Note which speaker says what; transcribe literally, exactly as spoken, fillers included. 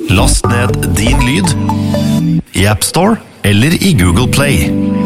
Speaker 1: Last ned Din Lyd i App Store eller i Google Play.